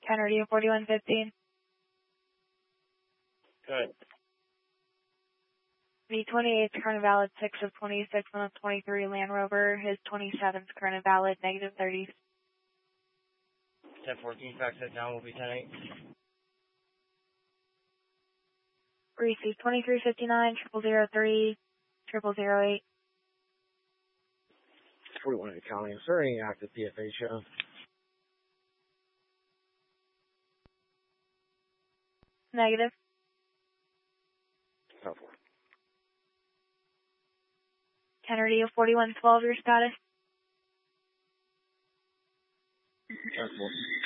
Kennedy 4115. Good. V28 is current valid 6 of 26 on a 23 Land Rover. His 27th current valid negative 30. 1014, fax that down will be 10-8. Receive 2359, 0003, 0008. 41 County. Is there any active PFA show? Negative. So forth. Kennedy 4112, your status? That's more.